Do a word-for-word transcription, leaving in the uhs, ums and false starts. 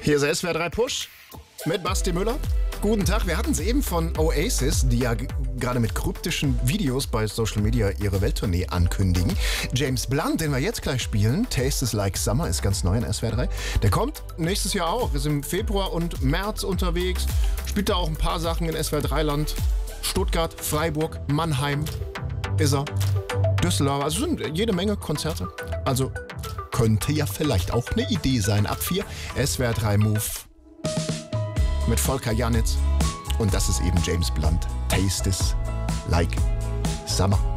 Hier ist S W R drei Push mit Basti Müller. Guten Tag, wir hatten es eben von Oasis, die ja gerade mit kryptischen Videos bei Social Media ihre Welttournee ankündigen. James Blunt, den wir jetzt gleich spielen, Tastes Like Summer, ist ganz neu in S W R drei. Der kommt nächstes Jahr auch, ist im Februar und März unterwegs, spielt da auch ein paar Sachen in S W R drei Land. Stuttgart, Freiburg, Mannheim ist er, Düsseldorf, also sind jede Menge Konzerte. Also könnte ja vielleicht auch eine Idee sein. Ab vier S W R drei Move mit Volker Janitz. Und das ist eben James Blunt. Tastes Like Summer.